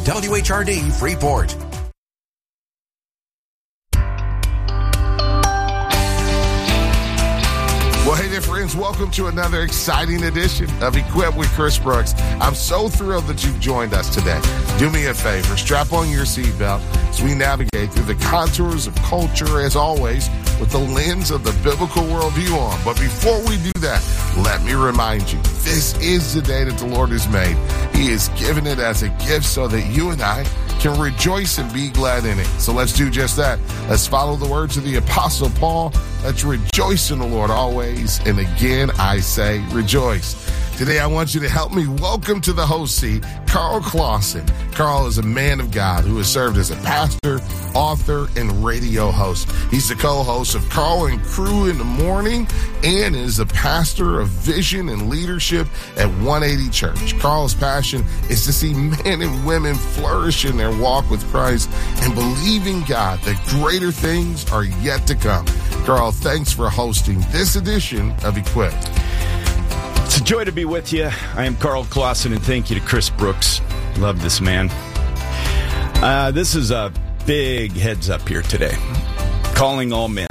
WHRD Freeport. Well, hey there, friends. Welcome to another exciting edition of Equipped with Chris Brooks. I'm so thrilled that you've joined us today. Do me a favor. Strap on your seatbelt as we navigate through the contours of culture, as always, with the lens of the biblical worldview on. But before we do that, let me remind you, this is the day that the Lord has made. He has given it as a gift so that you and I can rejoice and be glad in it. So let's do just that. Let's follow the words of the Apostle Paul. Let's rejoice in the Lord always. And again, I say rejoice. Today, I want you to help me welcome to the host seat, Carl Clausen. Carl is a man of God who has served as a pastor, author, and radio host. He's the co-host of Carl and Crew in the Morning and is the pastor of vision and leadership at 180 Church. Carl's passion is to see men and women flourish in their walk with Christ and believe in God that greater things are yet to come. Carl, thanks for hosting this edition of Equipped. It's a joy to be with you. I am Carl Clausen, and thank you to Chris Brooks. Love this man. This is a big heads up here today. Calling all men.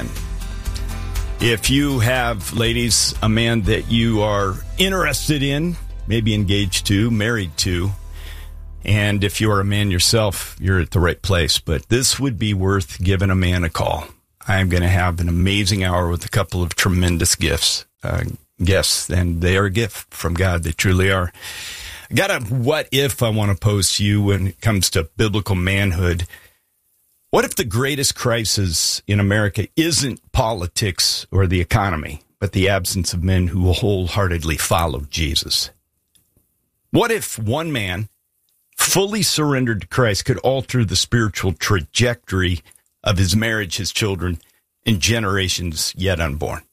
If you have, ladies, a man that you are interested in, maybe engaged to, married to, and if you are a man yourself, you're at the right place. But this would be worth giving a man a call. I'm going to have an amazing hour with a couple of tremendous guests, and they are a gift from God. They truly are. I got a what if I want to pose to you when it comes to biblical manhood. What if the greatest crisis in America isn't politics or the economy, but the absence of men who wholeheartedly follow Jesus? What if one man fully surrendered to Christ could alter the spiritual trajectory of his marriage, his children, and generations yet unborn?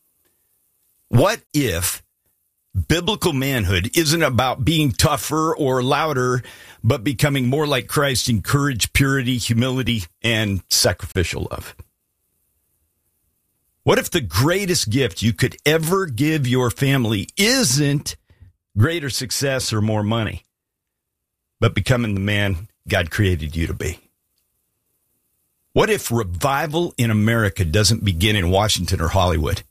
What if biblical manhood isn't about being tougher or louder, but becoming more like Christ in courage, purity, humility, and sacrificial love? What if the greatest gift you could ever give your family isn't greater success or more money, but becoming the man God created you to be? What if revival in America doesn't begin in Washington or Hollywood,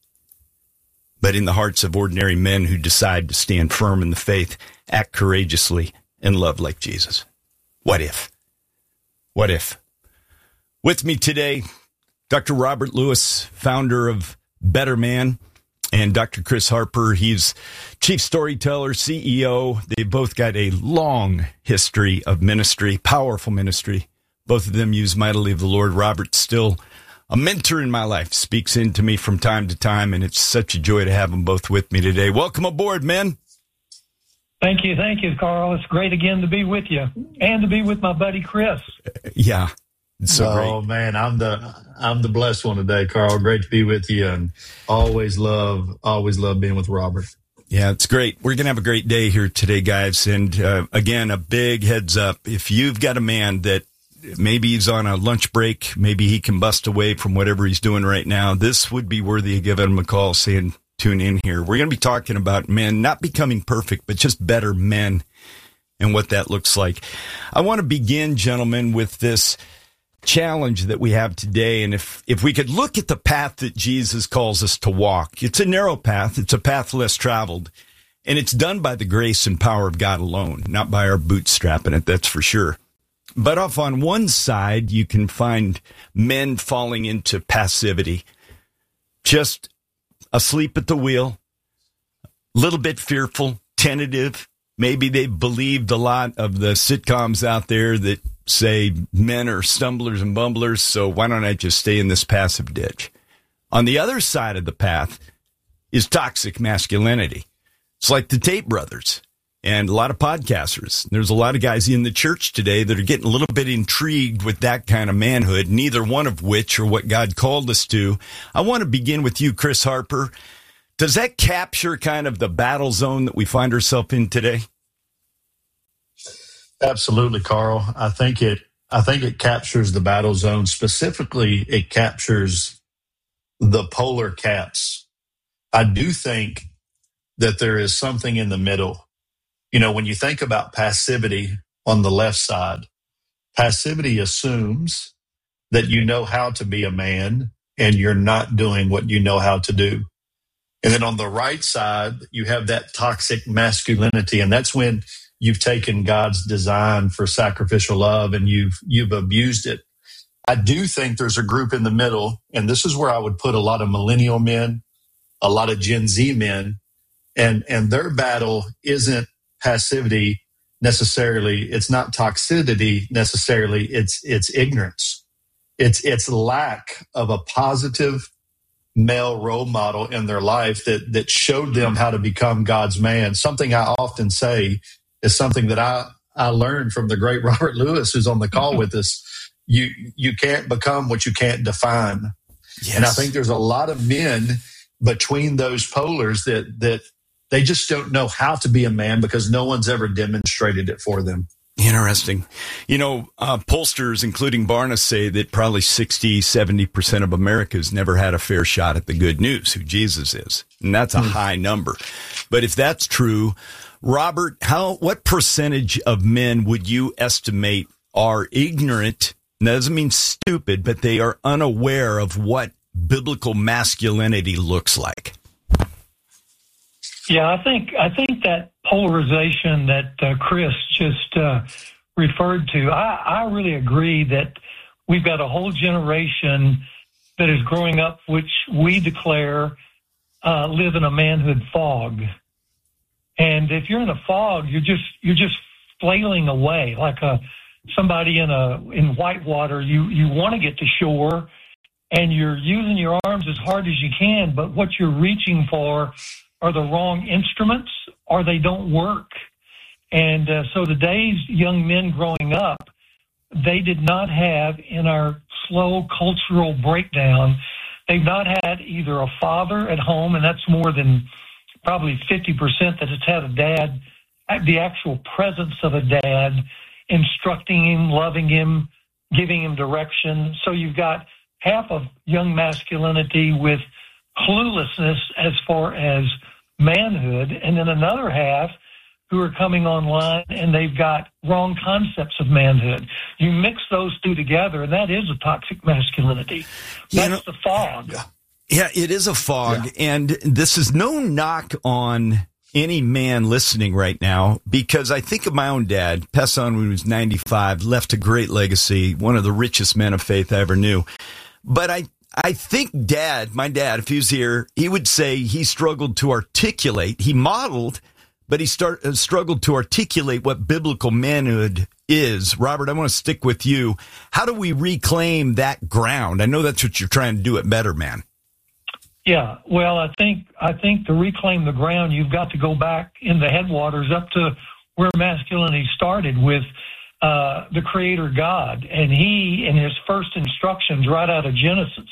but in the hearts of ordinary men who decide to stand firm in the faith, act courageously, and love like Jesus? What if? What if? With me today, Dr. Robert Lewis, founder of Better Man, and Dr. Chris Harper. He's chief storyteller, CEO. They've both got a long history of ministry, powerful ministry. Both of them use mightily of the Lord. Robert's still a mentor in my life, speaks into me from time to time, and it's such a joy to have them both with me today. Welcome aboard, men. Thank you, Carl. It's great again to be with you and to be with my buddy Chris. Yeah, it's so great. Oh man, I'm the blessed one today, Carl. Great to be with you, and always love being with Robert. Yeah, it's great. We're gonna have a great day here today, guys. And again, a big heads up: if you've got a man that maybe he's on a lunch break, maybe he can bust away from whatever he's doing right now, this would be worthy of giving him a call, saying, tune in here. We're going to be talking about men not becoming perfect, but just better men and what that looks like. I want to begin, gentlemen, with this challenge that we have today. And if we could look at the path that Jesus calls us to walk, it's a narrow path. It's a path less traveled. And it's done by the grace and power of God alone, not by our bootstrapping it, that's for sure. But off on one side, you can find men falling into passivity, just asleep at the wheel, a little bit fearful, tentative. Maybe they believed a lot of the sitcoms out there that say men are stumblers and bumblers, so why don't I just stay in this passive ditch? On the other side of the path is toxic masculinity. It's like the Tate brothers. And a lot of podcasters. There's a lot of guys in the church today that are getting a little bit intrigued with that kind of manhood, neither one of which are what God called us to. I want to begin with you, Chris Harper. Does that capture kind of the battle zone that we find ourselves in today? Absolutely, Carl. I think it captures the battle zone. Specifically, it captures the polar cats. I do think that there is something in the middle. You know, when you think about passivity on the left side. Passivity assumes that you know how to be a man and you're not doing what you know how to do. And then on the right side, you have that toxic masculinity. And that's when you've taken God's design for sacrificial love and you've abused it. I do think there's a group in the middle, and this is where I would put a lot of millennial men, a lot of Gen Z men, and their battle isn't passivity necessarily. It's not toxicity necessarily. It's ignorance. It's lack of a positive male role model in their life that showed them how to become God's man. Something I often say is something that I learned from the great Robert Lewis, who's on the call with us. You can't become what you can't define. Yes. And I think there's a lot of men between those polars that they just don't know how to be a man because no one's ever demonstrated it for them. Interesting. Pollsters, including Barna, say that probably 60-70% of America's never had a fair shot at the good news, who Jesus is. And that's a high number. But if that's true, Robert, what percentage of men would you estimate are ignorant? And that doesn't mean stupid, but they are unaware of what biblical masculinity looks like. Yeah, I think that polarization that Chris just referred to, I really agree that we've got a whole generation that is growing up, which we declare live in a manhood fog. And if you're in a fog, you're just flailing away like somebody in whitewater. You want to get to shore, and you're using your arms as hard as you can, but what you're reaching for are the wrong instruments, or they don't work. And so today's young men growing up, they did not have, in our slow cultural breakdown, they've not had either a father at home, and that's more than probably 50% that has had a dad, the actual presence of a dad, instructing him, loving him, giving him direction. So you've got half of young masculinity with cluelessness as far as manhood, and then another half who are coming online and they've got wrong concepts of manhood. You mix those two together, and that is a toxic masculinity. That's the fog. Yeah, it is a fog, and this is no knock on any man listening right now, because I think of my own dad. Pesson, when he was 95, left a great legacy, one of the richest men of faith I ever knew. But I think my dad, if he was here, he would say he struggled to articulate. He modeled, but he struggled to articulate what biblical manhood is. Robert, I want to stick with you. How do we reclaim that ground? I know that's what you're trying to do at Better Man. Yeah, well, I think to reclaim the ground, you've got to go back in the headwaters up to where masculinity started with the Creator God. And he, in his first instructions right out of Genesis,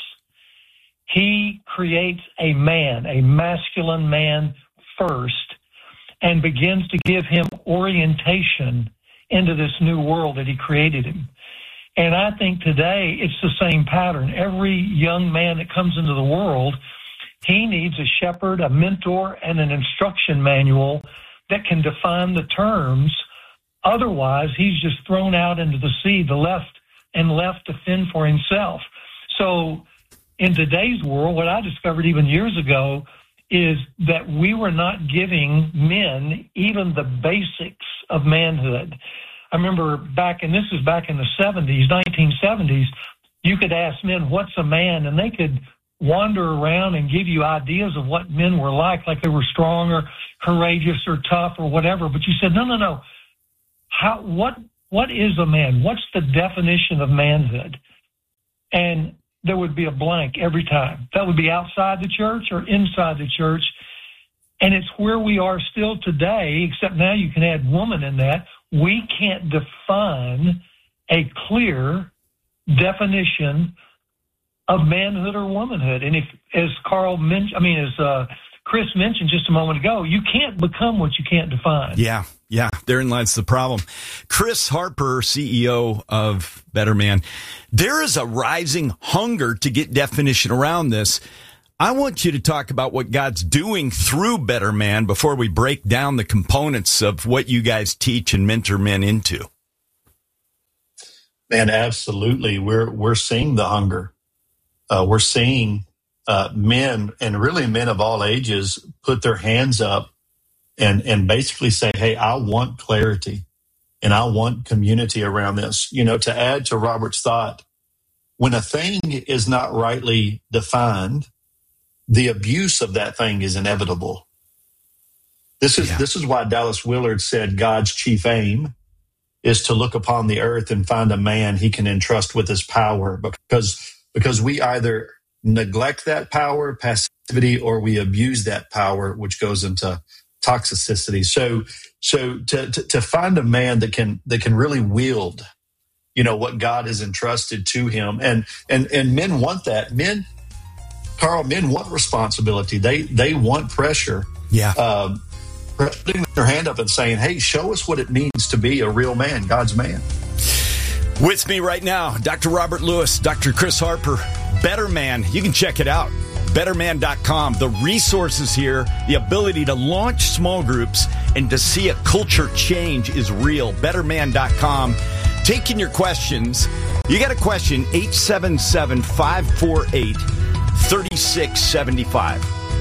he creates a man, a masculine man first, and begins to give him orientation into this new world that he created him. And I think today it's the same pattern. Every young man that comes into the world, he needs a shepherd, a mentor, and an instruction manual that can define the terms. Otherwise, he's just thrown out into the sea, left to fend for himself. So in today's world, what I discovered even years ago is that we were not giving men even the basics of manhood. I remember back in the 1970s, you could ask men, what's a man? And they could wander around and give you ideas of what men were like they were strong or courageous or tough or whatever. But you said, no. What is a man? What's the definition of manhood? And there would be a blank every time. That would be outside the church or inside the church. And it's where we are still today, except now you can add woman in that. We can't define a clear definition of manhood or womanhood. And if, as Chris mentioned just a moment ago, you can't become what you can't define. Yeah, therein lies the problem. Chris Harper, CEO of Better Man, there is a rising hunger to get definition around this. I want you to talk about what God's doing through Better Man before we break down the components of what you guys teach and mentor men into. Man, absolutely. We're seeing the hunger. We're seeing men, and really men of all ages, put their hands up and basically say, hey, I want clarity and I want community around this. You know, to add to Robert's thought, when a thing is not rightly defined, the abuse of that thing is inevitable. This is why Dallas Willard said God's chief aim is to look upon the earth and find a man he can entrust with his power, because we either neglect that power, passivity, or we abuse that power, which goes into toxicity. So to find a man that can really wield, you know, what God has entrusted to him, and men want that. Men want responsibility. They want pressure. Yeah. Putting their hand up and saying, hey, show us what it means to be a real man, God's man. With me right now, Dr. Robert Lewis, Dr. Chris Harper, Better Man. You can check it out. BetterMan.com. The resources here, the ability to launch small groups and to see a culture change is real. BetterMan.com. Taking your questions. You got a question, 877-548-3675.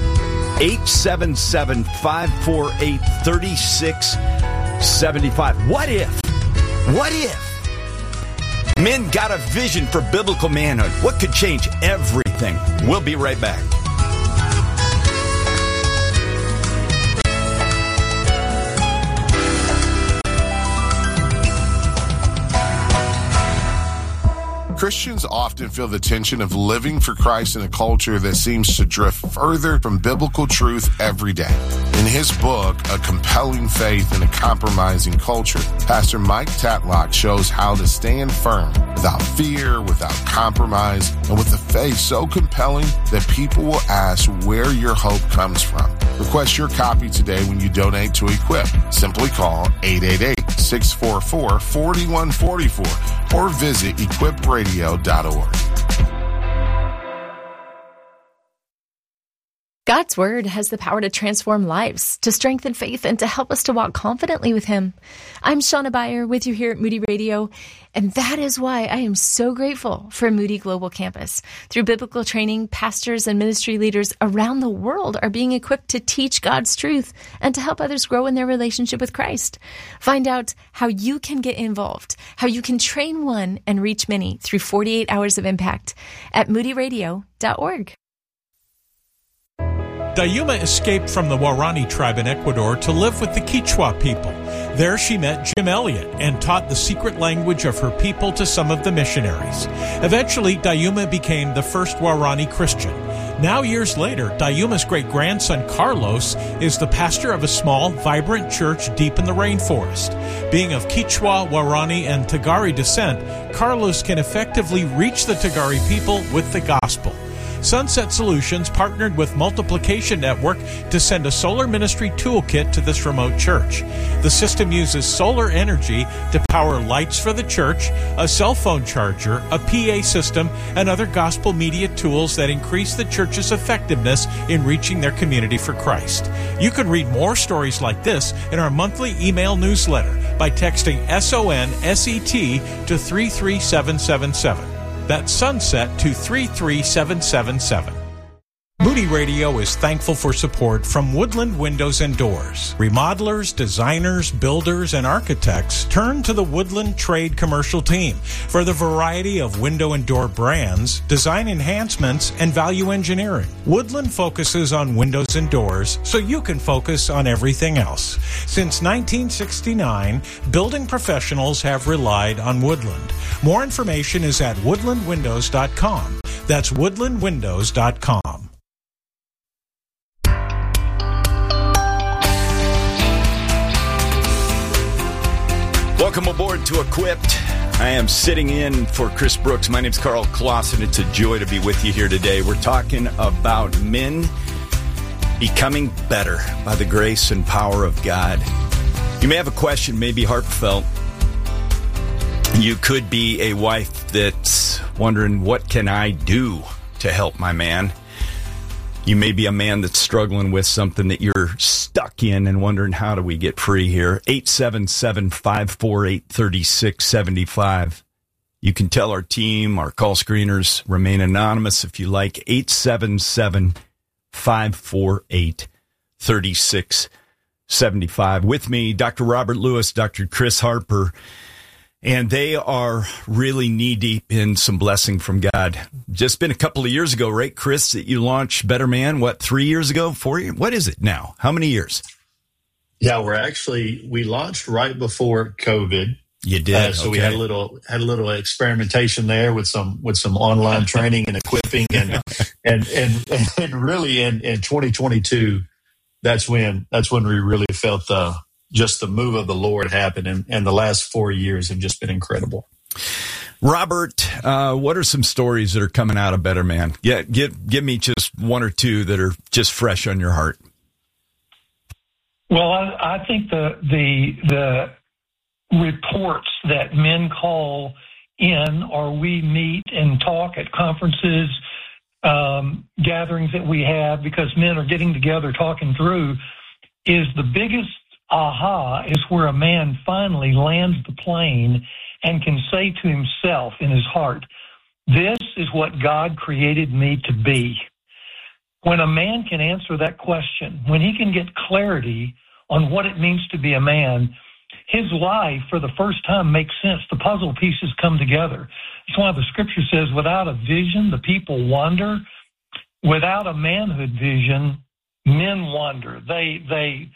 877-548-3675. What if men got a vision for biblical manhood? What could change everything? We'll be right back. Christians often feel the tension of living for Christ in a culture that seems to drift further from biblical truth every day. In his book, A Compelling Faith in a Compromising Culture, Pastor Mike Tatlock shows how to stand firm without fear, without compromise, and with a faith so compelling that people will ask where your hope comes from. Request your copy today when you donate to Equip. Simply call 888-644-4144 or visit equipradio.org. God's Word has the power to transform lives, to strengthen faith, and to help us to walk confidently with Him. I'm Shauna Beyer with you here at Moody Radio, and that is why I am so grateful for Moody Global Campus. Through biblical training, pastors and ministry leaders around the world are being equipped to teach God's truth and to help others grow in their relationship with Christ. Find out how you can get involved, how you can train one and reach many through 48 Hours of Impact at moodyradio.org. Dayuma escaped from the Waorani tribe in Ecuador to live with the Quechua people. There she met Jim Elliot and taught the secret language of her people to some of the missionaries. Eventually, Dayuma became the first Waorani Christian. Now, years later, Dayuma's great-grandson Carlos is the pastor of a small, vibrant church deep in the rainforest. Being of Quechua, Waorani, and Tagari descent, Carlos can effectively reach the Tagari people with the gospel. Sunset Solutions partnered with Multiplication Network to send a solar ministry toolkit to this remote church. The system uses solar energy to power lights for the church, a cell phone charger, a PA system, and other gospel media tools that increase the church's effectiveness in reaching their community for Christ. You can read more stories like this in our monthly email newsletter by texting SONSET to 33777. That's Sunset to 33777. Moody Radio is thankful for support from Woodland Windows and Doors. Remodelers, designers, builders, and architects turn to the Woodland Trade Commercial Team for the variety of window and door brands, design enhancements, and value engineering. Woodland focuses on windows and doors so you can focus on everything else. Since 1969, building professionals have relied on Woodland. More information is at woodlandwindows.com. That's woodlandwindows.com. Welcome aboard to Equipped. I am sitting in for Chris Brooks. My name's Carl Clausen. It's a joy to be with you here today. We're talking about men becoming better by the grace and power of God. You may have a question, maybe heartfelt. You could be a wife that's wondering, what can I do to help my man? You may be a man that's struggling with something that you're stuck in and wondering, how do we get free here? 877-548-3675. You can tell our team, our call screeners, remain anonymous if you like. 877-548-3675. With me, Dr. Robert Lewis, Dr. Chris Harper, and they are really knee-deep in some blessing from God. Just been a couple of years ago, right, Chris, that you launched Better Man, 3 years ago, 4 years? What is it now? How many years? Yeah, we launched right before COVID. You did. So we had a little experimentation there with some online training and equipping and really in 2022, that's when we really felt just the move of the Lord happen, and the last 4 years have just been incredible. Robert, what are some stories that are coming out of Better Man? Yeah, give me just one or two that are just fresh on your heart. Well, I think the reports that men call in, or we meet and talk at conferences, gatherings that we have, because men are getting together, talking through, is the biggest aha is where a man finally lands the plane and can say to himself in his heart, this is what God created me to be. When a man can answer that question, when he can get clarity on what it means to be a man, his life for the first time makes sense. The puzzle pieces come together. That's why the scripture says, without a vision, the people wander. Without a manhood vision, men wander. They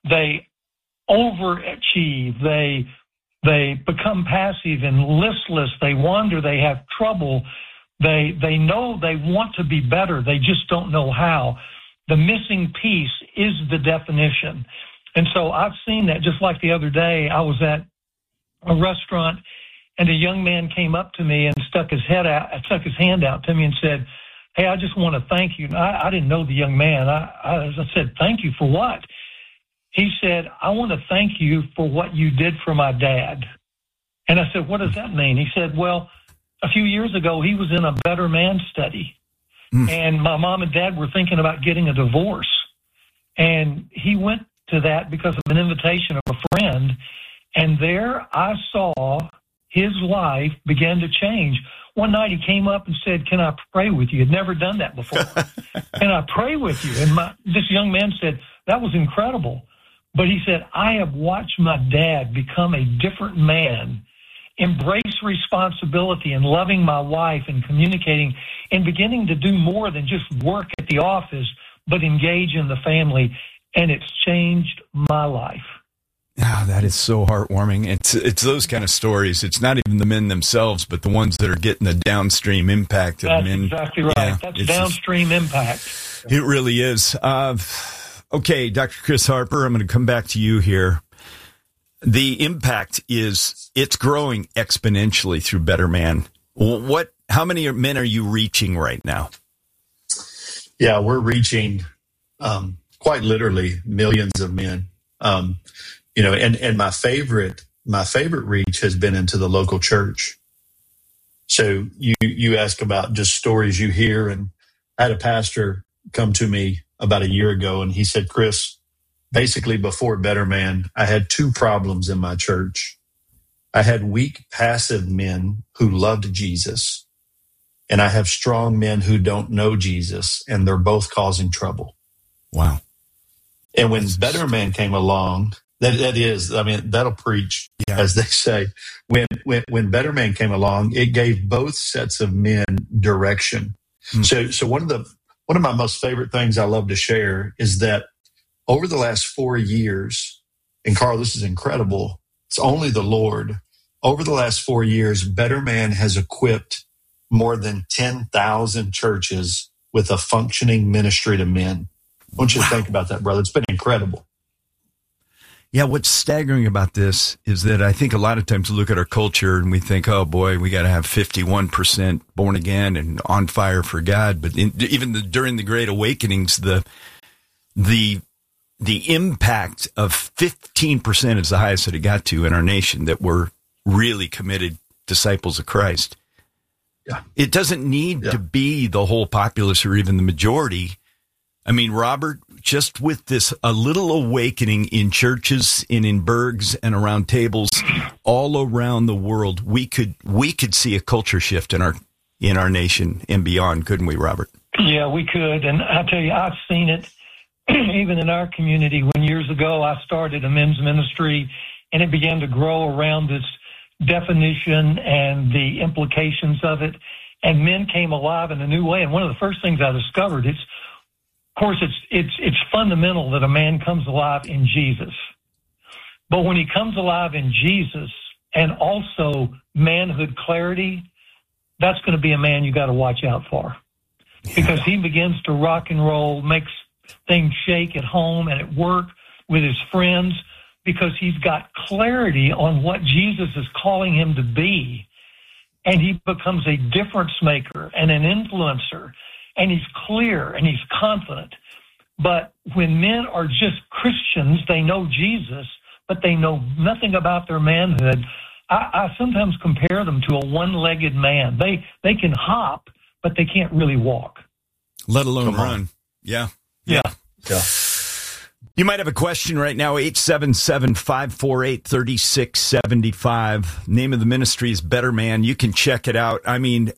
overachieve. They become passive and listless. They wander. They have trouble. They know they want to be better. They just don't know how. The missing piece is the definition. And so I've seen that. Just like the other day, I was at a restaurant and a young man came up to me and stuck his hand out to me and said, hey, I just want to thank you. I didn't know the young man. I said, thank you for what? He said, I want to thank you for what you did for my dad. And I said, what does that mean? He said, well, a few years ago, he was in a Better Man study. And my mom and dad were thinking about getting a divorce. And he went to that because of an invitation of a friend. And there I saw his life began to change. One night he came up and said, can I pray with you? He'd never done that before. Can I pray with you? And this young man said, that was incredible. But he said, I have watched my dad become a different man, embrace responsibility and loving my wife and communicating and beginning to do more than just work at the office, but engage in the family. And it's changed my life. Ah, that is so heartwarming. It's those kind of stories. It's not even the men themselves, but the ones that are getting the downstream impact of men. That's exactly right. Yeah, that's downstream impact. It really is. Okay, Dr. Chris Harper, I'm going to come back to you here. The impact it's growing exponentially through Better Man. How many men are you reaching right now? Yeah, we're reaching quite literally millions of men. And my favorite reach has been into the local church. So you ask about just stories you hear, and I had a pastor come to me about a year ago, and he said, Chris, basically before Better Man, I had two problems in my church. I had weak, passive men who loved Jesus, and I have strong men who don't know Jesus, and they're both causing trouble. Wow. And when Better Man came along, that'll preach, as they say. When Better Man came along, it gave both sets of men direction. So one of my most favorite things I love to share is that over the last 4 years, and Carl, this is incredible, it's only the Lord. Over the last 4 years, Better Man has equipped more than 10,000 churches with a functioning ministry to men. I want you to think about that, brother. It's been incredible. Yeah, what's staggering about this is that I think a lot of times we look at our culture and we think, oh boy, we got to have 51% born again and on fire for God. But during the Great Awakenings, the impact of 15% is the highest that it got to in our nation, that were really committed disciples of Christ. Yeah. It doesn't need to be the whole populace or even the majority. I mean, Robert, just with this, a little awakening in churches and in burgs and around tables all around the world, we could see a culture shift in our nation and beyond, couldn't we, Robert? Yeah, we could. And I tell you, I've seen it even in our community. When years ago I started a men's ministry, and it began to grow around this definition and the implications of it, and men came alive in a new way. And one of the first things I discovered is, of course, it's fundamental that a man comes alive in Jesus. But when he comes alive in Jesus and also manhood clarity, that's going to be a man you got to watch out for, because he begins to rock and roll, makes things shake at home and at work with his friends, because he's got clarity on what Jesus is calling him to be. And he becomes a difference maker and an influencer, and he's clear and he's confident. But when men are just Christians, they know Jesus, but they know nothing about their manhood. I sometimes compare them to a one-legged man. They can hop, but they can't really walk. Let alone run. Yeah. You might have a question right now, 877-548-3675. Name of the ministry is Better Man. You can check it out. I mean,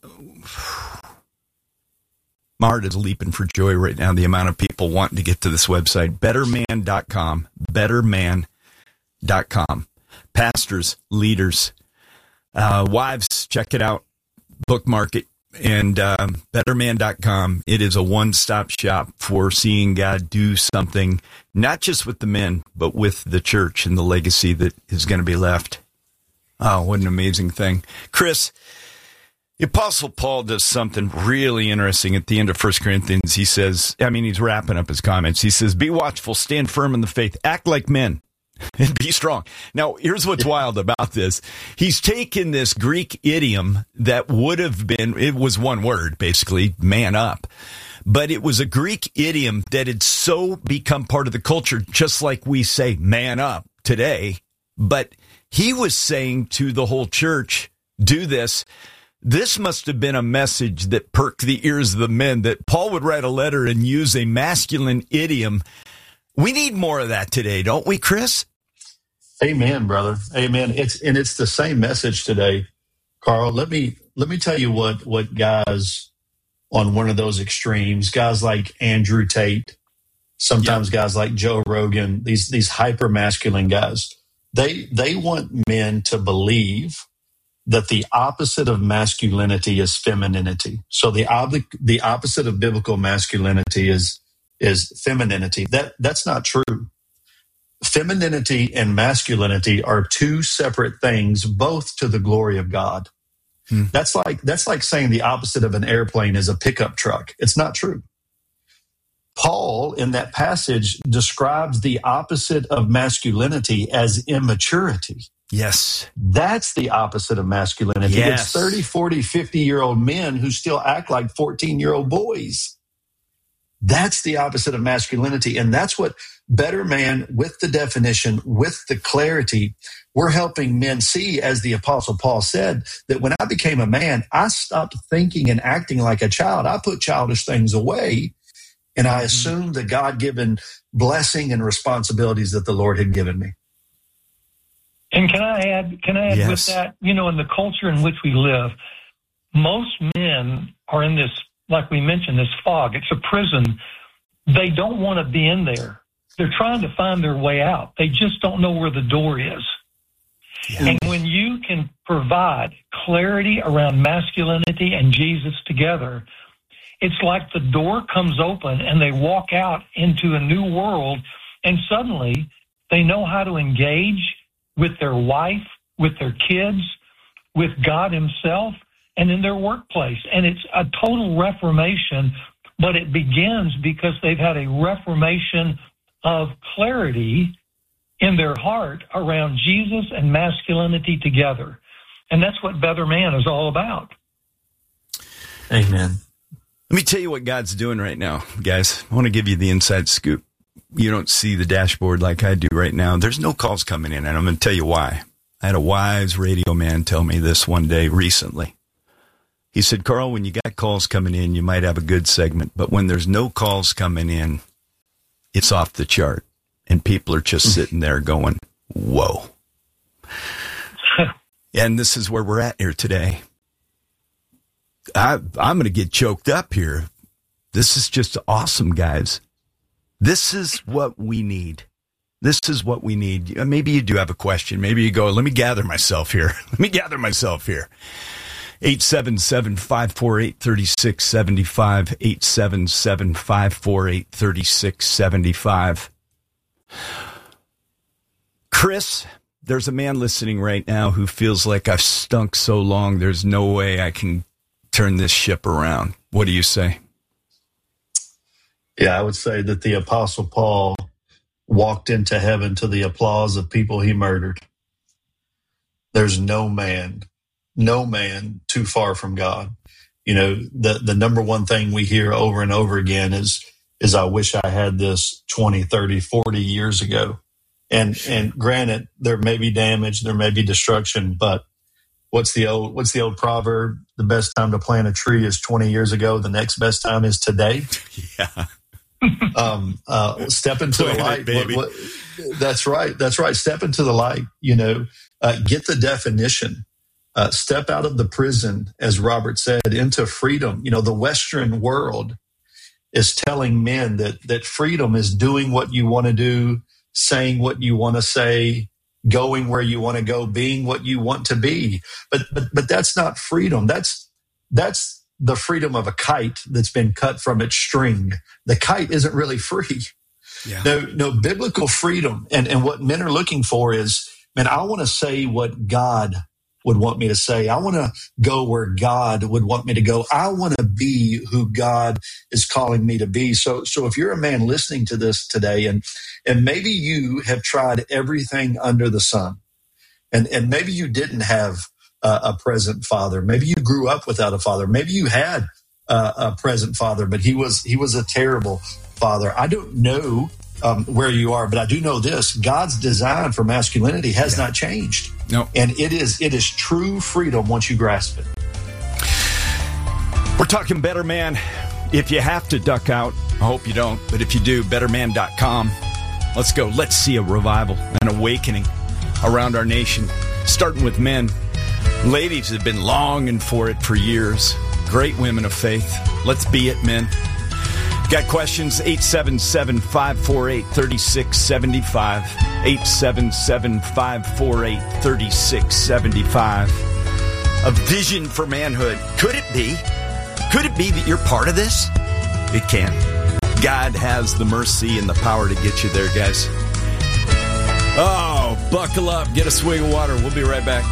my heart is leaping for joy right now, the amount of people wanting to get to this website, betterman.com, betterman.com. Pastors, leaders, wives, check it out, bookmark it. And betterman.com, it is a one-stop shop for seeing God do something, not just with the men, but with the church and the legacy that is going to be left. Oh, what an amazing thing. Chris, the Apostle Paul does something really interesting at the end of 1 Corinthians. He says, he's wrapping up his comments. He says, be watchful, stand firm in the faith, act like men, and be strong. Now, here's what's wild about this. He's taken this Greek idiom that would have been, it was one word, basically, man up. But it was a Greek idiom that had so become part of the culture, just like we say man up today. But he was saying to the whole church, do this. This must have been a message that perked the ears of the men, that Paul would write a letter and use a masculine idiom. We need more of that today, don't we, Chris? Amen, brother. Amen. It's the same message today, Carl. Let me tell you what guys on one of those extremes, guys like Andrew Tate, sometimes guys like Joe Rogan, these hyper masculine guys, they want men to believe that the opposite of masculinity is femininity. So the opposite of biblical masculinity is femininity. That's not true. Femininity and masculinity are two separate things, both to the glory of God. That's like saying the opposite of an airplane is a pickup truck. It's not true. Paul, in that passage, describes the opposite of masculinity as immaturity. Yes. That's the opposite of masculinity. Yes. It's 30, 40, 50-year-old men who still act like 14-year-old boys. That's the opposite of masculinity. And that's what Better Man, with the definition, with the clarity, we're helping men see, as the Apostle Paul said, that when I became a man, I stopped thinking and acting like a child. I put childish things away, and I assumed the God-given blessing and responsibilities that the Lord had given me. And can I add Yes. with that, in the culture in which we live, most men are in this, like we mentioned, this fog. It's a prison. They don't want to be in there. They're trying to find their way out. They just don't know where the door is. Yeah. And when you can provide clarity around masculinity and Jesus together, it's like the door comes open and they walk out into a new world, and suddenly they know how to engage with their wife, with their kids, with God himself, and in their workplace. And it's a total reformation, but it begins because they've had a reformation of clarity in their heart around Jesus and masculinity together. And that's what Better Man is all about. Amen. Let me tell you what God's doing right now, guys. I want to give you the inside scoop. You don't see the dashboard like I do right now. There's no calls coming in, and I'm going to tell you why. I had a wise radio man tell me this one day recently. He said, Carl, when you got calls coming in, you might have a good segment, but when there's no calls coming in, it's off the chart. And people are just sitting there going, whoa. And this is where we're at here today. I'm going to get choked up here. This is just awesome, guys. This is what we need. This is what we need. Maybe you do have a question. Maybe you go, let me gather myself here. 877-548-3675. 877-548-3675. Chris, there's a man listening right now who feels like I've stunk so long, there's no way I can turn this ship around. What do you say? Yeah, I would say that the Apostle Paul walked into heaven to the applause of people he murdered. There's no man too far from God. You know, the number one thing we hear over and over again is I wish I had this 20, 30, 40 years ago. And granted, there may be damage, there may be destruction, but what's the old proverb? The best time to plant a tree is 20 years ago. The next best time is today. Yeah. Step into the light. Baby. That's right. Step into the light, get the definition, step out of the prison, as Robert said, into freedom. The Western world is telling men that freedom is doing what you want to do, saying what you want to say, going where you want to go, being what you want to be. But that's not freedom. That's the freedom of a kite that's been cut from its string. The kite isn't really free. Yeah. No, biblical freedom and what men are looking for is, man, I want to say what God would want me to say. I want to go where God would want me to go. I want to be who God is calling me to be. So if you're a man listening to this today and maybe you have tried everything under the sun and maybe you didn't have a present father. Maybe you grew up without a father. Maybe you had a present father, but he was a terrible father. I don't know where you are, but I do know this: God's design for masculinity has not changed. No, and it is true freedom once you grasp it. We're talking Better Man. If you have to duck out, I hope you don't, but if you do, betterman.com. Let's go. Let's see a revival, an awakening around our nation, starting with men. Ladies have been longing for it for years. Great women of faith. Let's be it, men. Got questions? 877-548-3675. 877-548-3675. A vision for manhood. Could it be that you're part of this? It can. God has the mercy and the power to get you there, guys. Oh, buckle up. Get a swig of water. We'll be right back.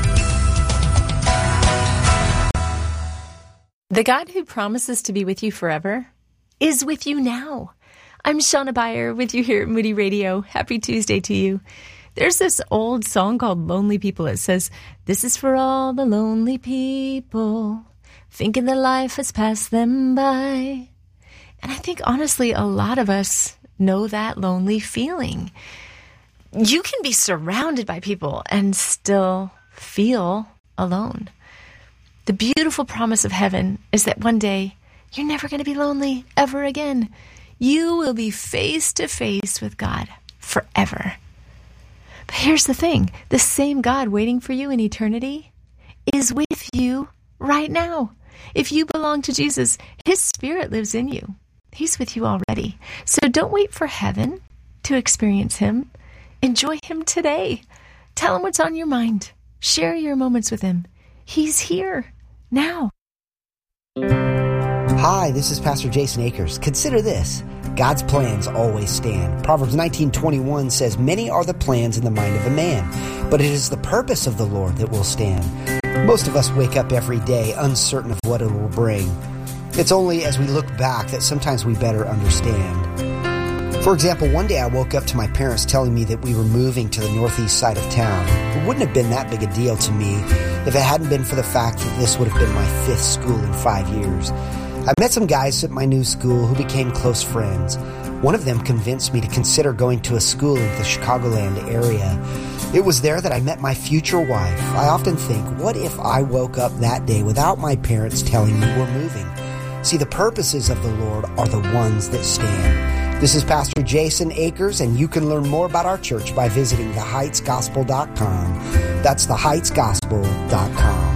The God who promises to be with you forever is with you now. I'm Shauna Beyer with you here at Moody Radio. Happy Tuesday to you. There's this old song called Lonely People. It says, "This is for all the lonely people, thinking that life has passed them by." And I think, honestly, a lot of us know that lonely feeling. You can be surrounded by people and still feel alone. The beautiful promise of heaven is that one day you're never going to be lonely ever again. You will be face to face with God forever. But here's the thing. The same God waiting for you in eternity is with you right now. If you belong to Jesus, His Spirit lives in you. He's with you already. So don't wait for heaven to experience Him. Enjoy Him today. Tell Him what's on your mind. Share your moments with Him. He's here now. Hi, this is Pastor Jason Akers. Consider this: God's plans always stand. Proverbs 19:21 says, "Many are the plans in the mind of a man, but it is the purpose of the Lord that will stand." Most of us wake up every day uncertain of what it will bring. It's only as we look back that sometimes we better understand. For example, one day I woke up to my parents telling me that we were moving to the northeast side of town. It wouldn't have been that big a deal to me if it hadn't been for the fact that this would have been my 5th school in 5 years. I met some guys at my new school who became close friends. One of them convinced me to consider going to a school in the Chicagoland area. It was there that I met my future wife. I often think, what if I woke up that day without my parents telling me we're moving? See, the purposes of the Lord are the ones that stand. This is Pastor Jason Akers, and you can learn more about our church by visiting theheightsgospel.com. That's theheightsgospel.com.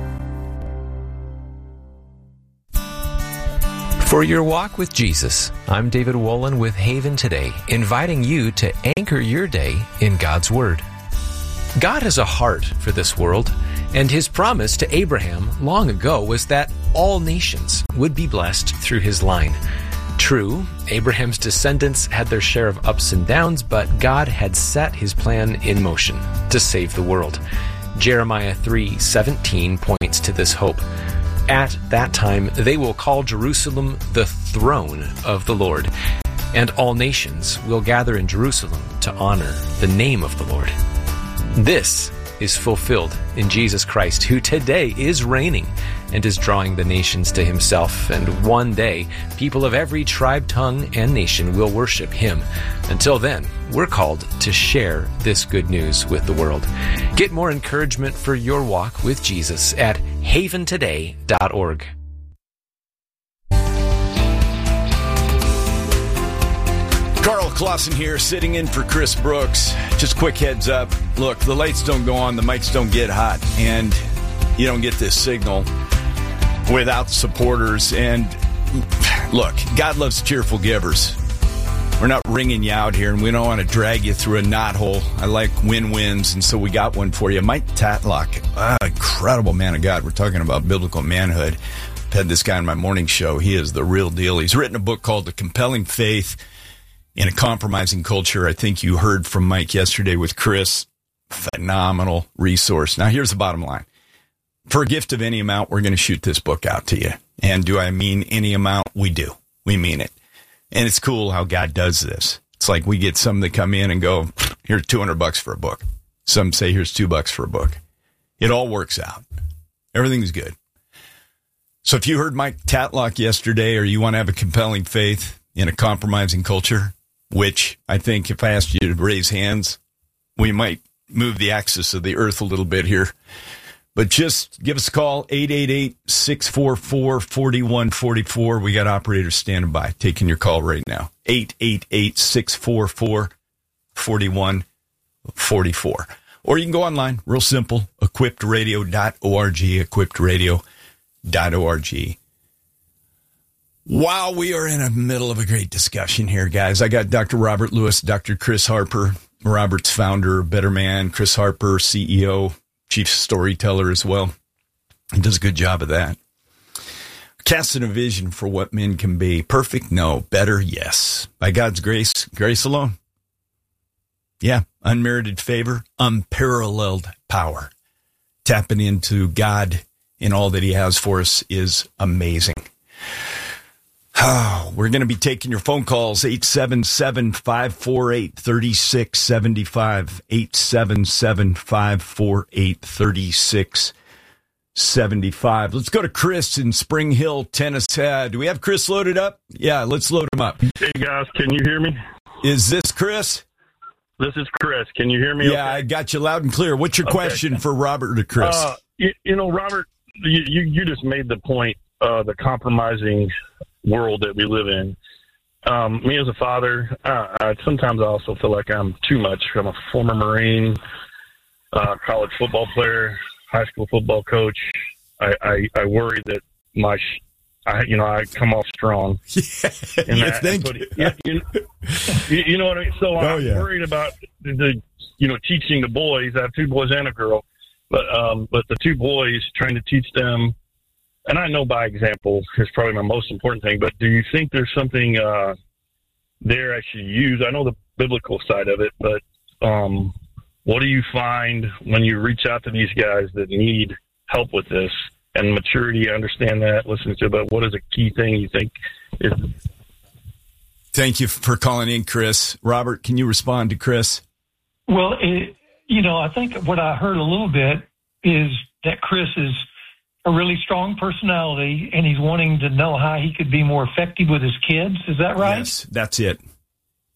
For your walk with Jesus, I'm David Wolin with Haven Today, inviting you to anchor your day in God's Word. God has a heart for this world, and His promise to Abraham long ago was that all nations would be blessed through his line. True, Abraham's descendants had their share of ups and downs, but God had set His plan in motion to save the world. Jeremiah 3:17 points to this hope. At that time, they will call Jerusalem the throne of the Lord, and all nations will gather in Jerusalem to honor the name of the Lord. This is fulfilled in Jesus Christ, who today is reigning and is drawing the nations to Himself. And one day, people of every tribe, tongue, and nation will worship Him. Until then, we're called to share this good news with the world. Get more encouragement for your walk with Jesus at haventoday.org. Carl Clausen here, sitting in for Chris Brooks. Just quick heads up. Look, the lights don't go on, the mics don't get hot, and you don't get this signal without supporters. And look, God loves cheerful givers. We're not ringing you out here, and we don't want to drag you through a knothole. I like win-wins, and so we got one for you. Mike Tatlock, incredible man of God. We're talking about biblical manhood. I've had this guy on my morning show. He is the real deal. He's written a book called The Compelling Faith in a Compromising Culture. I think you heard from Mike yesterday with Chris. Phenomenal resource. Now, here's the bottom line. For a gift of any amount, we're going to shoot this book out to you. And do I mean any amount? We do. We mean it. And it's cool how God does this. It's like we get some that come in and go, here's $200 for a book. Some say here's $2 for a book. It all works out. Everything's good. So if you heard Mike Tatlock yesterday, or you want to have a compelling faith in a compromising culture, which I think if I asked you to raise hands, we might move the axis of the earth a little bit here. But just give us a call, 888-644-4144. We got operators standing by, taking your call right now. 888-644-4144. Or you can go online, real simple, equippedradio.org, equippedradio.org. Wow, we are in the middle of a great discussion here, guys. I got Dr. Robert Lewis, Dr. Chris Harper, Robert's founder, Better Man, Chris Harper, CEO, chief storyteller as well. He does a good job of that. Casting a vision for what men can be. Perfect? No. Better? Yes. By God's grace, grace alone. Yeah. Unmerited favor, unparalleled power. Tapping into God in all that He has for us is amazing. Oh, we're going to be taking your phone calls, 877-548-3675, 877-548-3675. Let's go to Chris in Spring Hill, Tennessee. Do we have Chris loaded up? Yeah, let's load him up. Hey, guys, can you hear me? Is this Chris? This is Chris. Can you hear me? Yeah, okay? I got you loud and clear. What's your question for Robert or Chris? Robert, you just made the point, the compromising world that we live in. Me as a father, sometimes I also feel like I'm too much. I'm a former Marine, college football player, high school football coach. I worry that I come off strong. You know what I mean? So I'm worried about teaching the boys. I have two boys and a girl, but the two boys, trying to teach them. And I know by example is probably my most important thing, but do you think there's something there I should use? I know the biblical side of it, but what do you find when you reach out to these guys that need help with this and maturity? I understand that, listening to, but what is a key thing you think is? Thank you for calling in, Chris. Robert, can you respond to Chris? Well, I think what I heard a little bit is that Chris is a really strong personality, and he's wanting to know how he could be more effective with his kids. Is that right? Yes, that's it.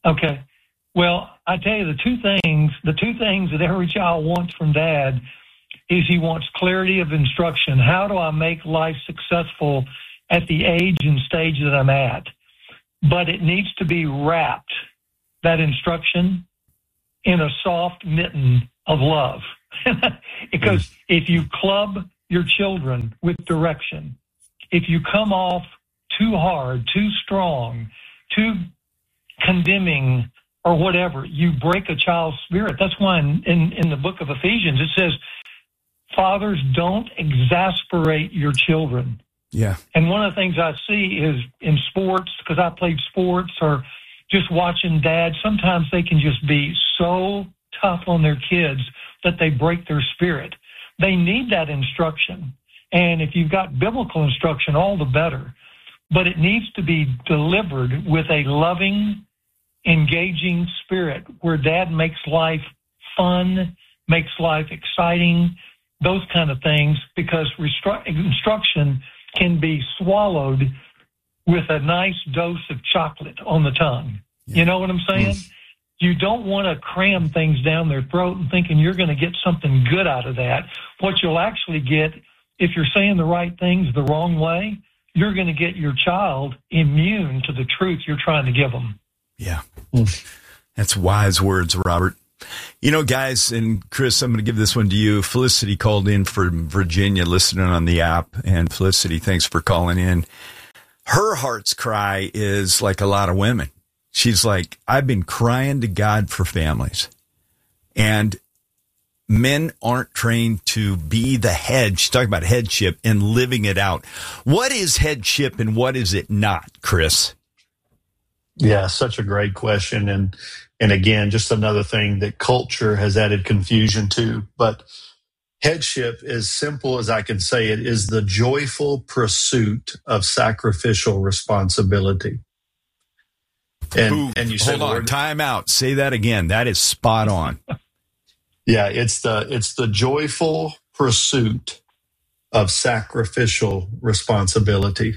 Okay. Well, I tell you, the two things that every child wants from dad is he wants clarity of instruction. How do I make life successful at the age and stage that I'm at? But it needs to be wrapped, that instruction, in a soft mitten of love. Because if you club your children with direction, if you come off too hard, too strong, too condemning, or whatever, you break a child's spirit. That's why in the book of Ephesians, it says, fathers, don't exasperate your children. Yeah. And one of the things I see is in sports, because I played sports, or just watching dads, sometimes they can just be so tough on their kids that they break their spirit. They need that instruction. And if you've got biblical instruction, all the better. But it needs to be delivered with a loving, engaging spirit where dad makes life fun, makes life exciting, those kind of things, because instruction can be swallowed with a nice dose of chocolate on the tongue. Yeah. You know what I'm saying? You don't want to cram things down their throat and thinking you're going to get something good out of that. What you'll actually get, if you're saying the right things the wrong way, you're going to get your child immune to the truth you're trying to give them. Yeah. That's wise words, Robert. You know, guys, and Chris, I'm going to give this one to you. Felicity called in from Virginia, listening on the app. And Felicity, thanks for calling in. Her heart's cry is like a lot of women. She's like, I've been crying to God for families. And men aren't trained to be the head. She's talking about headship and living it out. What is headship and what is it not, Chris? Yeah, such a great question. And again, just another thing that culture has added confusion to. But headship, as simple as I can say it, is the joyful pursuit of sacrificial responsibility. And you said, hold on, time out. Say that again. That is spot on. Yeah, it's the joyful pursuit of sacrificial responsibility.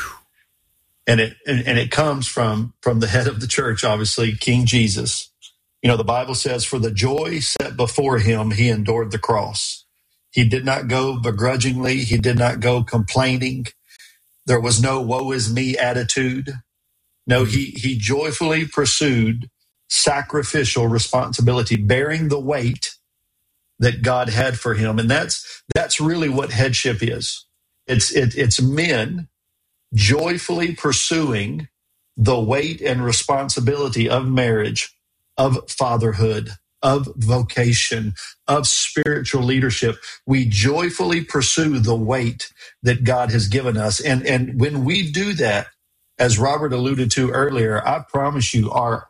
And it comes from the head of the church, obviously, King Jesus. You know, the Bible says, for the joy set before him, he endured the cross. He did not go begrudgingly. He did not go complaining. There was no woe is me attitude. No, he joyfully pursued sacrificial responsibility, bearing the weight that God had for him. And that's really what headship is. It's men joyfully pursuing the weight and responsibility of marriage, of fatherhood, of vocation, of spiritual leadership. We joyfully pursue the weight that God has given us. And when we do that, as Robert alluded to earlier, I promise you our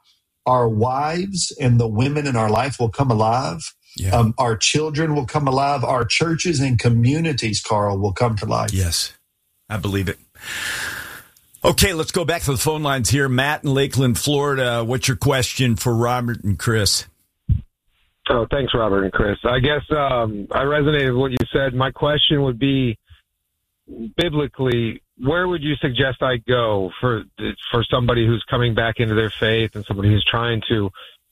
wives and the women in our life will come alive. Yeah. Our children will come alive. Our churches and communities, Carl, will come to life. Yes, I believe it. Okay, let's go back to the phone lines here. Matt in Lakeland, Florida. What's your question for Robert and Chris? Oh, thanks, Robert and Chris. I guess I resonated with what you said. My question would be, biblically, where would you suggest I go for somebody who's coming back into their faith and somebody who's trying to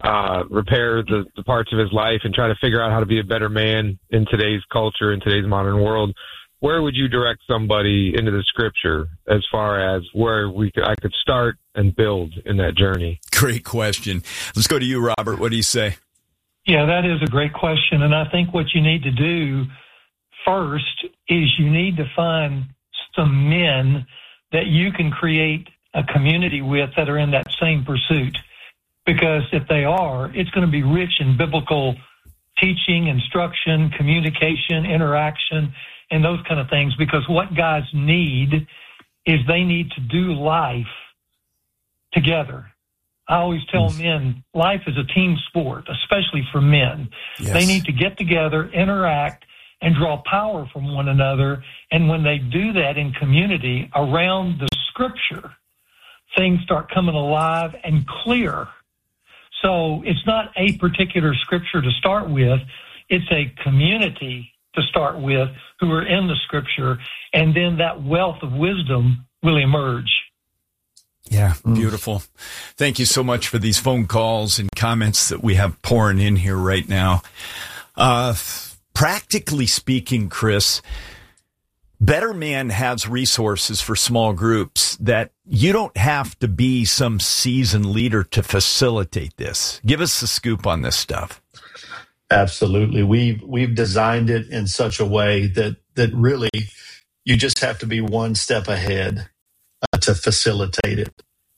repair the parts of his life and try to figure out how to be a better man in today's culture, in today's modern world? Where would you direct somebody into the scripture as far as where I could start and build in that journey? Great question. Let's go to you, Robert. What do you say? Yeah, that is a great question. And I think what you need to do first is you need to find some men that you can create a community with that are in that same pursuit. Because if they are, it's going to be rich in biblical teaching, instruction, communication, interaction, and those kind of things. Because what guys need is they need to do life together. I always tell men, life is a team sport, especially for men. Yes. They need to get together, interact, and draw power from one another. And when they do that in community around the scripture, things start coming alive and clear. So it's not a particular scripture to start with. It's a community to start with who are in the scripture. And then that wealth of wisdom will emerge. Yeah, beautiful. Thank you so much for these phone calls and comments that we have pouring in here right now. Practically speaking, Chris, Better Man has resources for small groups that you don't have to be some seasoned leader to facilitate this. Give us the scoop on this stuff. Absolutely. We've designed it in such a way that really you just have to be one step ahead to facilitate it.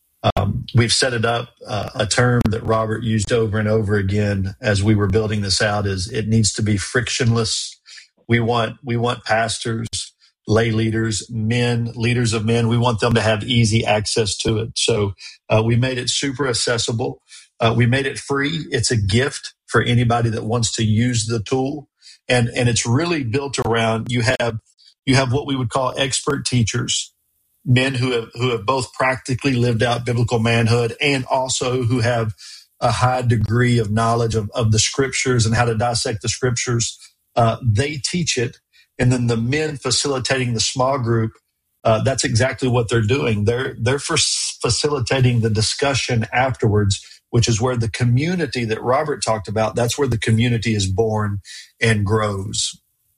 We've set it up. A term that Robert used over and over again as we were building this out is it needs to be frictionless. We want pastors, lay leaders, men, leaders of men. We want them to have easy access to it. So we made it super accessible. We made it free. It's a gift for anybody that wants to use the tool. And it's really built around you have what we would call expert teachers, men who have both practically lived out biblical manhood and also who have a high degree of knowledge of the scriptures and how to dissect the scriptures. They teach it. And then the men facilitating the small group, that's exactly what they're doing. They're facilitating the discussion afterwards, which is where the community that Robert talked about, that's where the community is born and grows.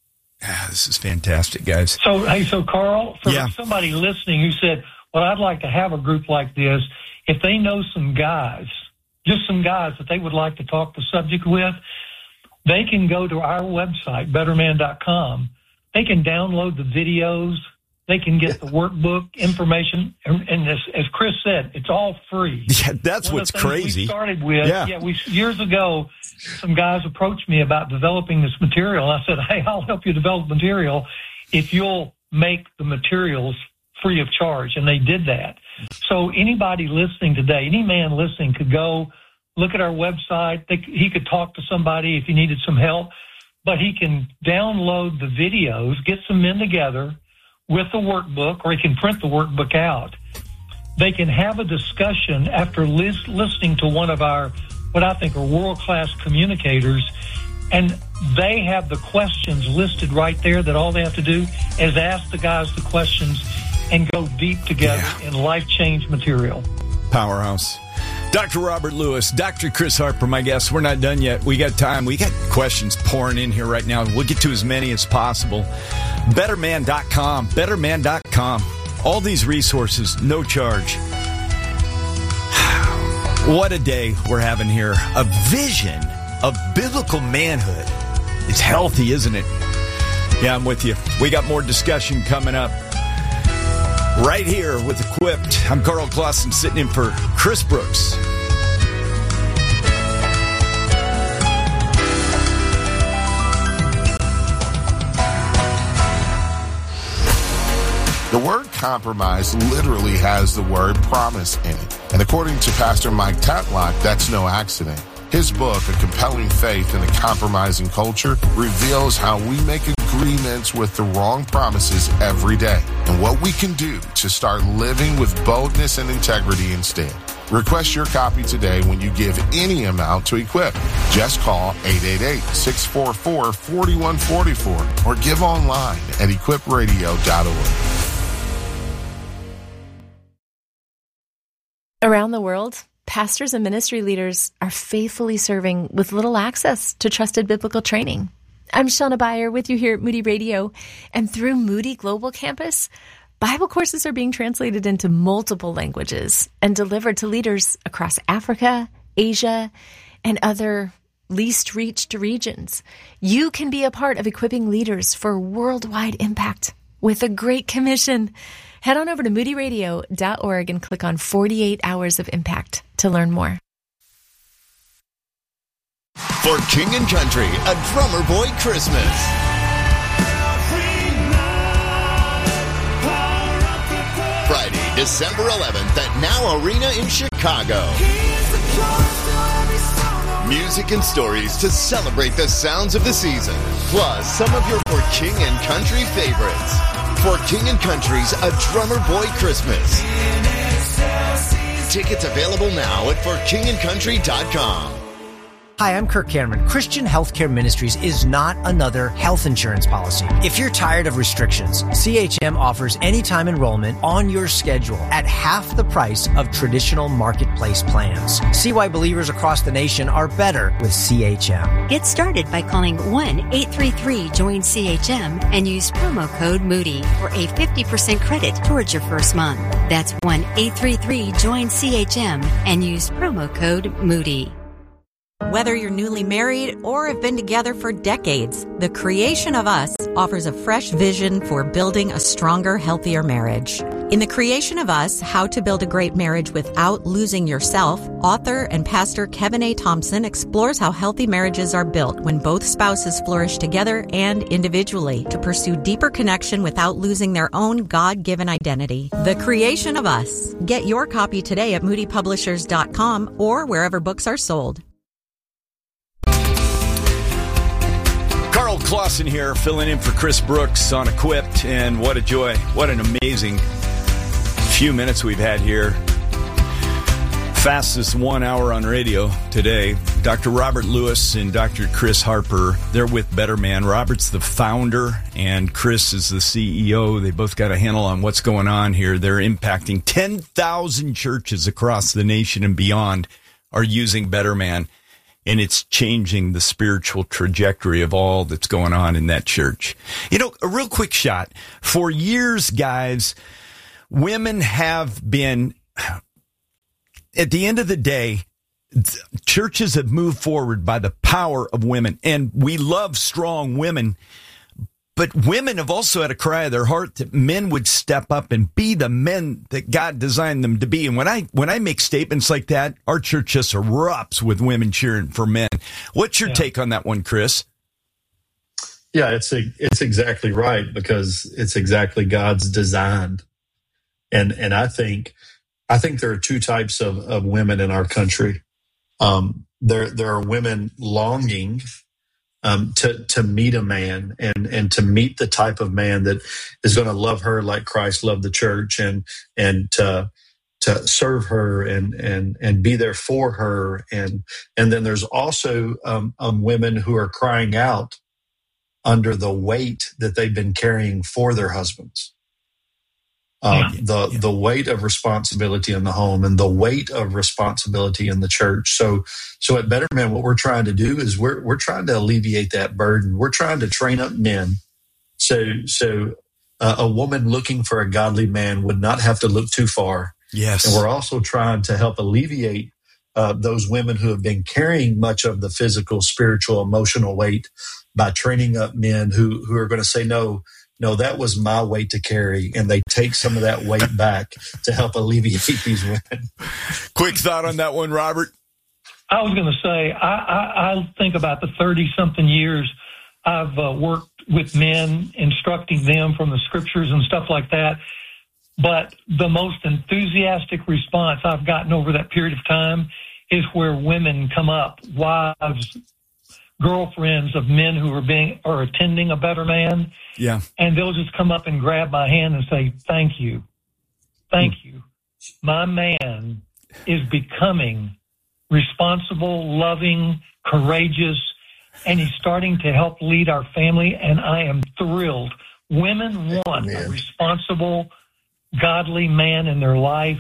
This is fantastic, guys. So Carl, for somebody listening who said, well, I'd like to have a group like this, if they know some guys, just some guys that they would like to talk the subject with, they can go to our website, betterman.com. They can download the videos. They can get the workbook information. And as Chris said, it's all free. Yeah, that's what's crazy. We started with, years ago, some guys approached me about developing this material. I said, hey, I'll help you develop material if you'll make the materials free of charge. And they did that. So anybody listening today, any man listening could go look at our website. He could talk to somebody if he needed some help. But he can download the videos, get some men together with the workbook, or he can print the workbook out. They can have a discussion after listening to one of our, what I think are world-class communicators, and they have the questions listed right there that all they have to do is ask the guys the questions and go deep together in life-change material. Powerhouse. Dr. Robert Lewis, Dr. Chris Harper, my guests. We're not done yet. We got time. We got questions pouring in here right now. We'll get to as many as possible. Betterman.com. Betterman.com. All these resources, no charge. What a day we're having here. A vision of biblical manhood. It's healthy, isn't it? Yeah, I'm with you. We got more discussion coming up. Right here with Equipped. I'm Carl Clausen sitting in for Chris Brooks. The word compromise literally has the word promise in it. And according to Pastor Mike Tatlock, that's no accident. His book, A Compelling Faith in a Compromising Culture, reveals how we make agreements with the wrong promises every day and what we can do to start living with boldness and integrity instead. Request your copy today when you give any amount to Equip. Just call 888-644-4144 or give online at equipradio.org. Around the world, pastors and ministry leaders are faithfully serving with little access to trusted biblical training. I'm Shauna Beyer with you here at Moody Radio, and through Moody Global Campus, Bible courses are being translated into multiple languages and delivered to leaders across Africa, Asia, and other least reached regions. You can be a part of equipping leaders for worldwide impact with a Great Commission. Head on over to moodyradio.org and click on 48 Hours of Impact to learn more. For King and Country, a Drummer Boy Christmas. Friday, December 11th at Now Arena in Chicago. Music and stories to celebrate the sounds of the season, plus some of your For King and Country favorites. For King and Country's A Drummer Boy Christmas. Tickets available now at forkingandcountry.com. Hi, I'm Kirk Cameron. Christian Healthcare Ministries is not another health insurance policy. If you're tired of restrictions, CHM offers anytime enrollment on your schedule at half the price of traditional marketplace plans. See why believers across the nation are better with CHM. Get started by calling 1-833-JOIN-CHM and use promo code Moody for a 50% credit towards your first month. That's 1-833-JOIN-CHM and use promo code Moody. Whether you're newly married or have been together for decades, The Creation of Us offers a fresh vision for building a stronger, healthier marriage. In The Creation of Us, How to Build a Great Marriage Without Losing Yourself, author and pastor Kevin A. Thompson explores how healthy marriages are built when both spouses flourish together and individually to pursue deeper connection without losing their own God-given identity. The Creation of Us. Get your copy today at moodypublishers.com or wherever books are sold. Carl Clausen here, filling in for Chris Brooks on Equipped, and what a joy. What an amazing few minutes we've had here. Fastest 1 hour on radio today. Dr. Robert Lewis and Dr. Chris Harper, they're with Better Man. Robert's the founder, and Chris is the CEO. They both got a handle on what's going on here. They're impacting 10,000 churches across the nation and beyond are using Better Man. And it's changing the spiritual trajectory of all that's going on in that church. You know, a real quick shot. For years, guys, women have been, at the end of the day, churches have moved forward by the power of women. And we love strong women. But women have also had a cry of their heart that men would step up and be the men that God designed them to be. And when I make statements like that, our church just erupts with women cheering for men. What's your take on that one, Chris? Yeah, it's exactly right, because it's exactly God's design. And I think there are two types of women in our country. There are women longing to meet a man and to meet the type of man that is going to love her like Christ loved the church and to serve her and be there for her. And then there's also women who are crying out under the weight that they've been carrying for their husbands. The weight of responsibility in the home and the weight of responsibility in the church. So at Better Man, what we're trying to do is we're trying to alleviate that burden. We're trying to train up men. So a woman looking for a godly man would not have to look too far. Yes. And we're also trying to help alleviate those women who have been carrying much of the physical, spiritual, emotional weight by training up men who are going to say, no, that was my weight to carry, and they take some of that weight back to help alleviate these women. Quick thought on that one, Robert? I was going to say, I think about the 30-something years I've worked with men, instructing them from the scriptures and stuff like that. But the most enthusiastic response I've gotten over that period of time is where women come up, wives, girlfriends of men who are attending a Better Man. Yeah. And they'll just come up and grab my hand and say, thank you. Thank you. My man is becoming responsible, loving, courageous, and he's starting to help lead our family, and I am thrilled. Women want a responsible, godly man in their life.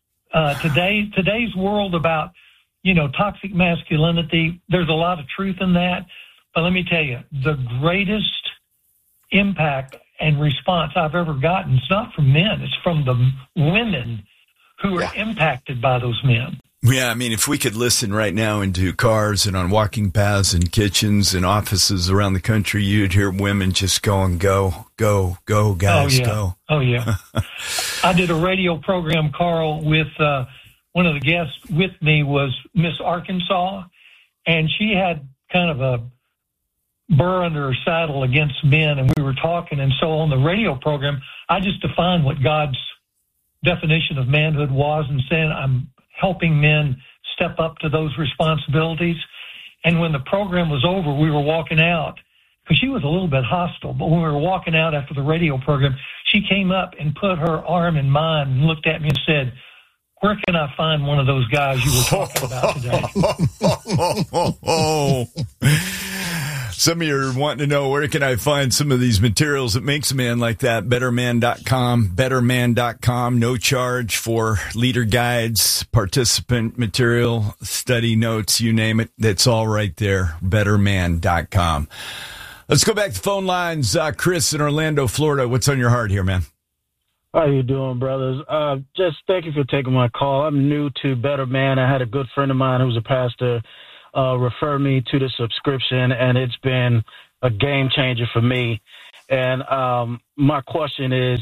Today's world about, toxic masculinity, there's a lot of truth in that. But let me tell you, the greatest impact and response I've ever gotten is not from men. It's from the women who are impacted by those men. Yeah, I mean, if we could listen right now into cars and on walking paths and kitchens and offices around the country, you'd hear women just going, go, go, go, guys, go. Oh, yeah. I did a radio program, Carl, with one of the guests with me was Miss Arkansas, and she had kind of a burr under her saddle against men, and we were talking. And so on the radio program, I just defined what God's definition of manhood was and saying I'm helping men step up to those responsibilities. And when the program was over, we were walking out, because she was a little bit hostile, but when we were walking out after the radio program, she came up and put her arm in mine and looked at me and said, where can I find one of those guys you were talking about today? Some of you are wanting to know, where can I find some of these materials that makes a man like that? Betterman.com, betterman.com. No charge for leader guides, participant material, study notes, you name it. That's all right there. Betterman.com. Let's go back to phone lines. Chris in Orlando, Florida. What's on your heart here, man? How you doing, brothers? Just thank you for taking my call. I'm new to Better Man. I had a good friend of mine who's a pastor refer me to the subscription, and it's been a game changer for me. And my question is,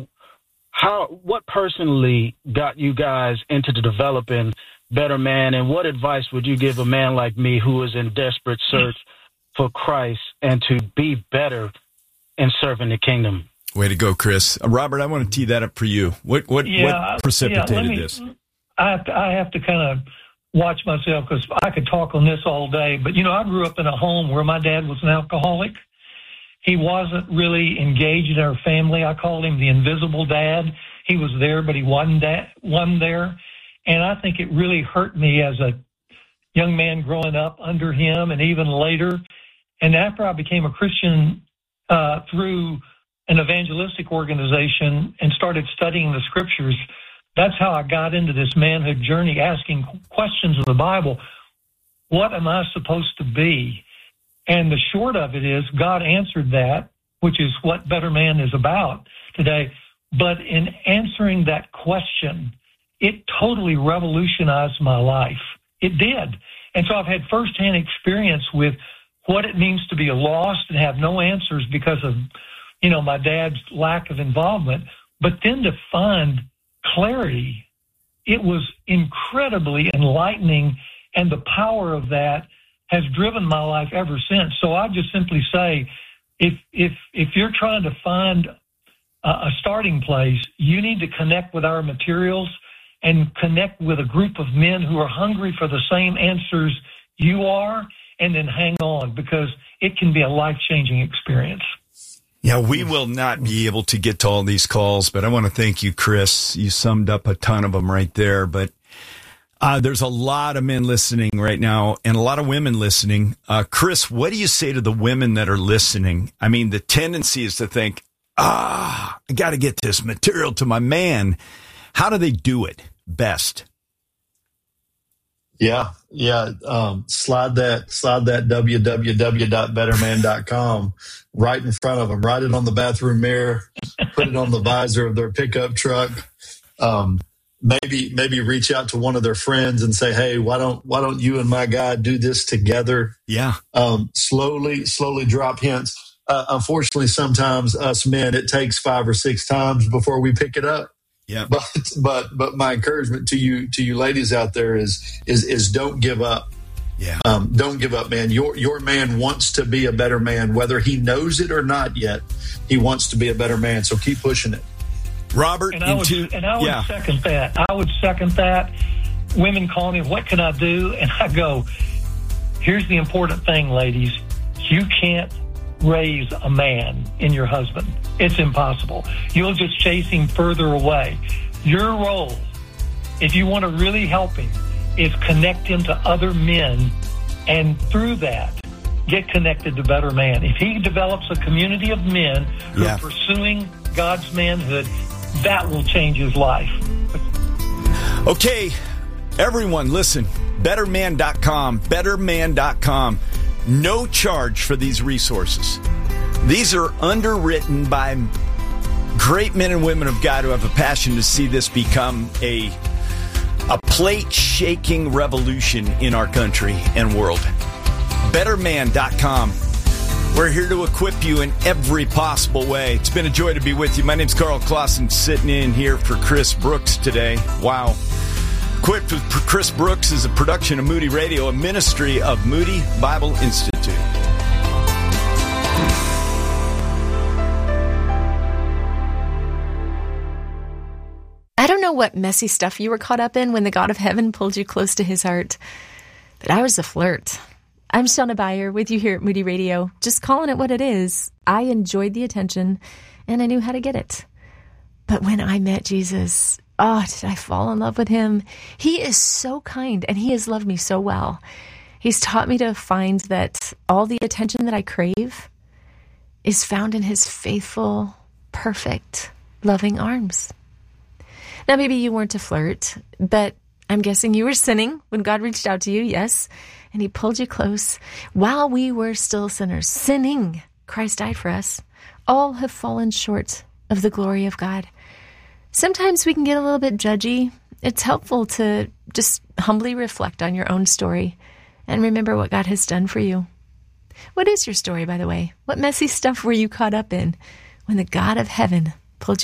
what personally got you guys into the developing Better Man, and what advice would you give a man like me who is in desperate search for Christ and to be better in serving the kingdom? Way to go, Chris. Robert, I want to tee that up for you. What precipitated this? I have to kind of watch myself because I could talk on this all day. But, I grew up in a home where my dad was an alcoholic. He wasn't really engaged in our family. I called him the invisible dad. He was there, but he wasn't there. And I think it really hurt me as a young man growing up under him and even later. And after I became a Christian through an evangelistic organization and started studying the scriptures, that's how I got into this manhood journey, asking questions of the Bible. What am I supposed to be? And the short of it is God answered that, which is what Better Man is about today. But in answering that question, it totally revolutionized my life. It did. And so I've had firsthand experience with what it means to be lost and have no answers because of, my dad's lack of involvement. But then to find clarity, it was incredibly enlightening, and the power of that has driven my life ever since. So I just simply say, if you're trying to find a starting place, you need to connect with our materials and connect with a group of men who are hungry for the same answers you are, and then hang on, because it can be a life-changing experience. Yeah, we will not be able to get to all these calls, but I want to thank you, Chris. You summed up a ton of them right there. But there's a lot of men listening right now and a lot of women listening. Chris, what do you say to the women that are listening? I mean, the tendency is to think, I got to get this material to my man. How do they do it best? Yeah. Slide that www.betterman.com right in front of them. Write it on the bathroom mirror. Put it on the visor of their pickup truck. Maybe reach out to one of their friends and say, "Hey, why don't you and my guy do this together?" Yeah. Slowly drop hints. Unfortunately, sometimes us men, it takes 5 or 6 times before we pick it up. Yeah. But my encouragement to you ladies out there is don't give up. Yeah. Don't give up, man. Your man wants to be a better man, whether he knows it or not yet. He wants to be a better man. So keep pushing it. Robert, I would second that. I would second that. Women call me, "What can I do?" And I go, here's the important thing, ladies. You can't raise a man in your husband. It's impossible. You'll just chase him further away. Your role, if you want to really help him, is connect him to other men, and through that, get connected to Better Man. If he develops a community of men who are pursuing God's manhood, that will change his life. Okay, everyone, listen. Betterman.com. Betterman.com. No charge for these resources. These are underwritten by great men and women of God who have a passion to see this become a plate-shaking revolution in our country and world. Betterman.com. We're here to equip you in every possible way. It's been a joy to be with you. My name's Carl Clausen, sitting in here for Chris Brooks today. Wow. Equipped with Chris Brooks is a production of Moody Radio, a ministry of Moody Bible Institute. I don't know what messy stuff you were caught up in when the God of Heaven pulled you close to his heart, but I was a flirt. I'm Shauna Beyer with you here at Moody Radio, just calling it what it is. I enjoyed the attention, and I knew how to get it. But when I met Jesus, did I fall in love with him? He is so kind, and he has loved me so well. He's taught me to find that all the attention that I crave is found in his faithful, perfect, loving arms. Now, maybe you weren't a flirt, but I'm guessing you were sinning when God reached out to you, yes, and he pulled you close. While we were still sinners, sinning, Christ died for us. All have fallen short of the glory of God. Sometimes we can get a little bit judgy. It's helpful to just humbly reflect on your own story and remember what God has done for you. What is your story, by the way? What messy stuff were you caught up in when the God of heaven pulled you